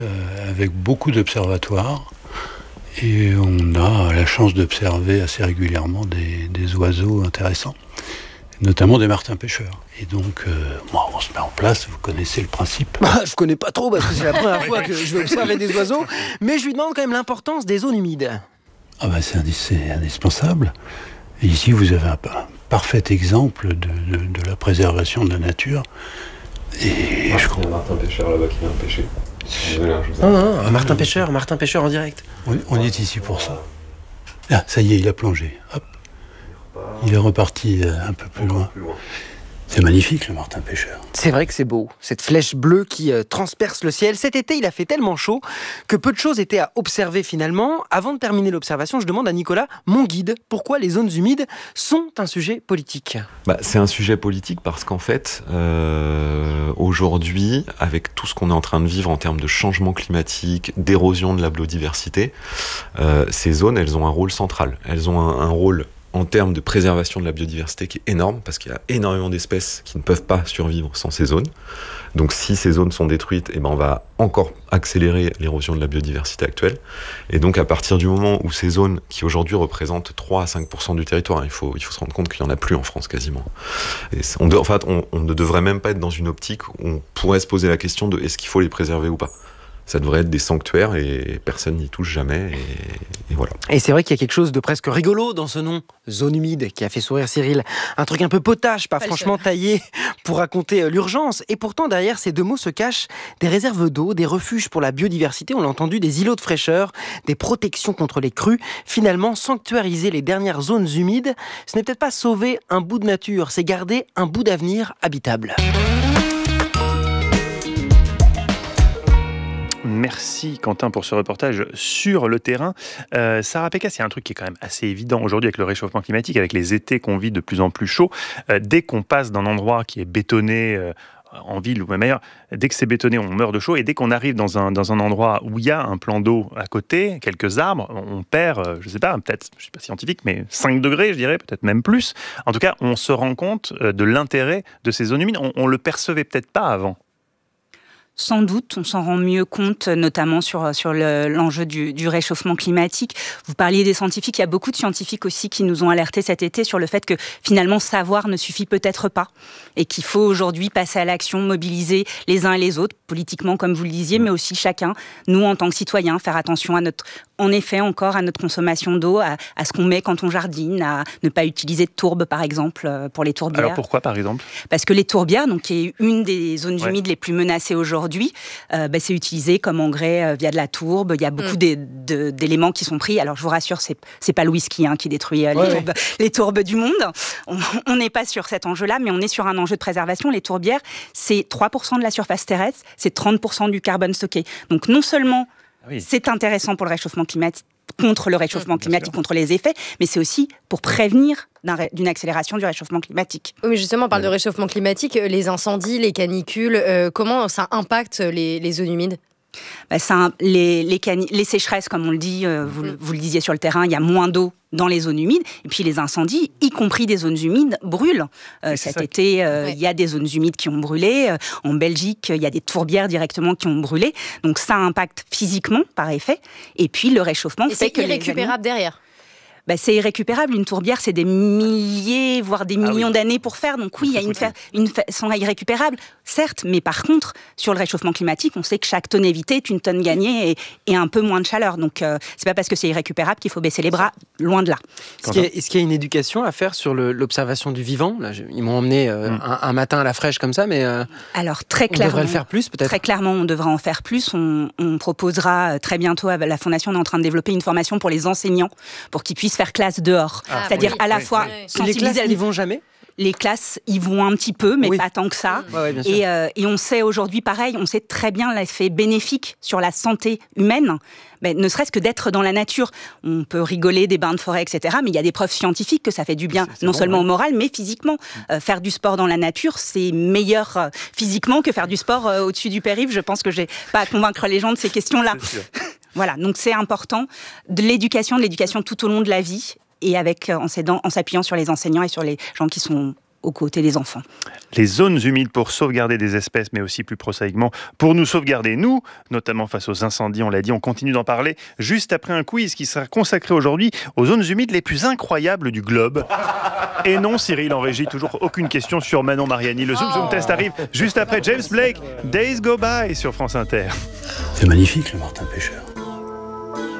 avec beaucoup d'observatoires. Et on a la chance d'observer assez régulièrement des oiseaux intéressants, notamment des martins pêcheurs. Et donc, on se met en place, vous connaissez le principe. Je connais pas trop parce que c'est la première fois que je vais observer des oiseaux, mais je lui demande quand même l'importance des zones humides. C'est indispensable. Et ici, vous avez un parfait exemple de la préservation de la nature. Et je crois qu'il y a un martin pêcheur là-bas qui vient pêcher. Un martin pêcheur en direct. On est ici pour ça. Là, ça y est, il a plongé. Hop. Il est reparti un peu plus loin. C'est magnifique, le martin pêcheur. C'est vrai que c'est beau, cette flèche bleue qui transperce le ciel. Cet été, il a fait tellement chaud que peu de choses étaient à observer finalement. Avant de terminer l'observation, je demande à Nicolas, mon guide, pourquoi les zones humides sont un sujet politique ? C'est un sujet politique parce qu'en fait, aujourd'hui, avec tout ce qu'on est en train de vivre en termes de changement climatique, d'érosion de la biodiversité, ces zones, elles ont un rôle central. Elles ont un rôle en termes de préservation de la biodiversité qui est énorme, parce qu'il y a énormément d'espèces qui ne peuvent pas survivre sans ces zones. Donc si ces zones sont détruites, on va encore accélérer l'érosion de la biodiversité actuelle. Et donc à partir du moment où ces zones, qui aujourd'hui représentent 3 à 5% du territoire, il faut se rendre compte qu'il n'y en a plus en France quasiment. Et on ne devrait même pas être dans une optique où on pourrait se poser la question de est-ce qu'il faut les préserver ou pas. Ça devrait être des sanctuaires et personne n'y touche jamais et voilà. Et c'est vrai qu'il y a quelque chose de presque rigolo dans ce nom, zone humide, qui a fait sourire Cyril. Un truc un peu potache, pas franchement taillé pour raconter l'urgence. Et pourtant, derrière ces deux mots se cachent des réserves d'eau, des refuges pour la biodiversité, on l'a entendu, des îlots de fraîcheur, des protections contre les crues. Finalement, sanctuariser les dernières zones humides, ce n'est peut-être pas sauver un bout de nature, c'est garder un bout d'avenir habitable. Merci Quentin pour ce reportage sur le terrain. Sarah Pécasse, il y a un truc qui est quand même assez évident aujourd'hui avec le réchauffement climatique, avec les étés qu'on vit de plus en plus chauds. Dès qu'on passe d'un endroit qui est bétonné en ville ou même ailleurs, dès que c'est bétonné, on meurt de chaud. Et dès qu'on arrive dans un endroit où il y a un plan d'eau à côté, quelques arbres, on perd, je ne sais pas, peut-être, je ne suis pas scientifique, mais 5 degrés, je dirais, peut-être même plus. En tout cas, on se rend compte de l'intérêt de ces zones humides. On le percevait peut-être pas avant. Sans doute, on s'en rend mieux compte, notamment sur l'enjeu du réchauffement climatique. Vous parliez des scientifiques, il y a beaucoup de scientifiques aussi qui nous ont alertés cet été sur le fait que finalement savoir ne suffit peut-être pas et qu'il faut aujourd'hui passer à l'action, mobiliser les uns et les autres, politiquement comme vous le disiez, mais aussi chacun, nous en tant que citoyens, faire attention à notre consommation d'eau, à ce qu'on met quand on jardine, à ne pas utiliser de tourbe par exemple pour les tourbières. Alors pourquoi par exemple ? Parce que les tourbières, donc, qui est une des zones humides les plus menacées aujourd'hui, c'est utilisé comme engrais via de la tourbe. Il y a beaucoup d'éléments qui sont pris. Alors je vous rassure, c'est pas le whisky qui détruit les tourbes du monde. On n'est pas sur cet enjeu-là, mais on est sur un enjeu de préservation. Les tourbières, c'est 3% de la surface terrestre, c'est 30% du carbone stocké. Donc non seulement c'est intéressant pour le réchauffement climatique, contre le réchauffement climatique, contre les effets, mais c'est aussi pour prévenir d'une accélération du réchauffement climatique. Oui, mais justement, on parle de réchauffement climatique, les incendies, les canicules, comment ça impacte les zones humides ? Les sécheresses, comme on le dit, vous le disiez sur le terrain, il y a moins d'eau dans les zones humides, et puis les incendies, y compris des zones humides, brûlent. Cet été, il y a des zones humides qui ont brûlé. En Belgique, il y a des tourbières directement qui ont brûlé. Donc ça impacte physiquement, par effet. Et puis le réchauffement fait que... c'est irrécupérable derrière. C'est irrécupérable. Une tourbière, c'est des milliers, voire des millions d'années pour faire. Donc oui, il y a une façon irrécupérable, certes, mais par contre, sur le réchauffement climatique, on sait que chaque tonne évitée est une tonne gagnée et un peu moins de chaleur. Donc c'est pas parce que c'est irrécupérable qu'il faut baisser les bras, loin de là. Est-ce qu'il y a une éducation à faire sur l'observation du vivant ? Là, ils m'ont emmené un matin à la fraîche comme ça, mais alors, très clairement, on devrait le faire plus peut-être ? Très clairement, on devrait en faire plus. On proposera très bientôt à la Fondation, on est en train de développer une formation pour les enseignants, pour qu'ils puissent faire classe dehors. C'est-à-dire à la fois sensibiliser... Les classes n'y vont jamais ? Les classes y vont un petit peu, mais pas tant que ça. Bien sûr. Et on sait aujourd'hui, pareil, on sait très bien l'effet bénéfique sur la santé humaine, ne serait-ce que d'être dans la nature. On peut rigoler des bains de forêt, etc., mais il y a des preuves scientifiques que ça fait du bien, non seulement au moral, mais physiquement. Faire du sport dans la nature, c'est meilleur physiquement que faire du sport au-dessus du périph'. Je pense que j'ai pas à convaincre les gens de ces questions-là. Voilà, donc c'est important. De l'éducation tout au long de la vie, et en s'appuyant sur les enseignants et sur les gens qui sont aux côtés des enfants. Les zones humides pour sauvegarder des espèces, mais aussi plus prosaïquement pour nous sauvegarder, nous, notamment face aux incendies, on l'a dit, on continue d'en parler juste après un quiz qui sera consacré aujourd'hui aux zones humides les plus incroyables du globe. Et non, Cyril, en régie, toujours aucune question sur Manon Mariani. Le Zoom Test arrive juste après James Blake, Days Go By sur France Inter. C'est magnifique, le martin pêcheur.